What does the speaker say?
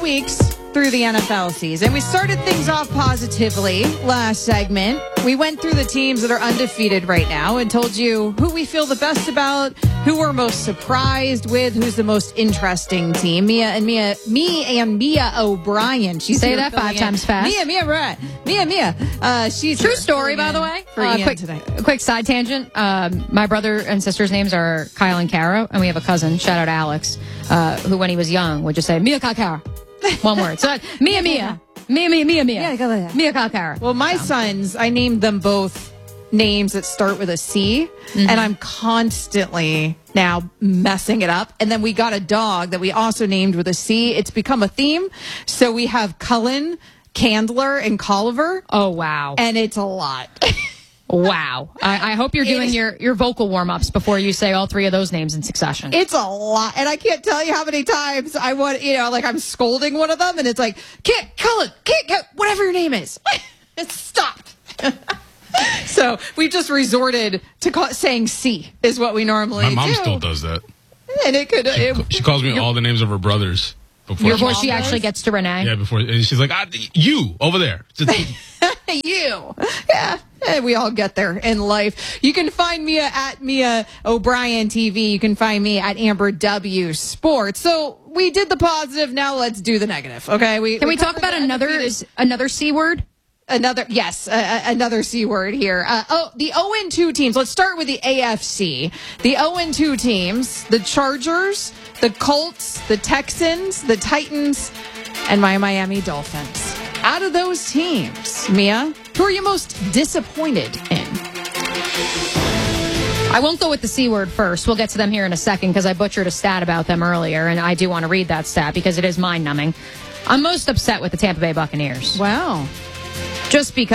weeks through the NFL season. We started things off positively last segment. We went through the teams that are undefeated right now and told you who we feel the best about, who we're most surprised with, who's the most interesting team. Me and Mia O'Brien. She's Say that 5 times fast. Mia. She's true story, by the way. Quick side tangent. My brother and sister's names are Kyle and Kara, and we have a cousin, shout out Alex, who when he was young would just say Mia Kara. One word. So Mia. Yeah, go ahead. Mia Kara. Well, my sons, I named them both names that start with a C, and I'm constantly now messing it up. And then we got a dog that we also named with a C. It's become a theme. So we have Cullen, Candler, and Colliver. Oh, wow. And it's a lot. Wow. I hope you're doing your vocal warm-ups before you say all 3 of those names in succession. It's a lot. And I can't tell you how many times I want, I'm scolding one of them and it's like, Cullen, whatever your name is. It's stopped. So we've just resorted to saying C is what we normally do. My mom still does that. And it could. She calls me all the names of her brothers. Before she actually gets to Renee? Yeah, and she's like, you, over there. You. Yeah. We all get there in life. You can find Mia at Mia O'Brien TV. You can find me at Amber W Sports. So we did the positive. Now let's do the negative. Okay. Can we talk about another C word? Another C word here. The 0-2 teams. Let's start with the AFC. The 0-2 teams, the Chargers, the Colts, the Texans, the Titans, and my Miami Dolphins. Out of those teams, Mia, who are you most disappointed in? I won't go with the C word first. We'll get to them here in a second because I butchered a stat about them earlier, and I do want to read that stat because it is mind-numbing. I'm most upset with the Tampa Bay Buccaneers. Wow. Just because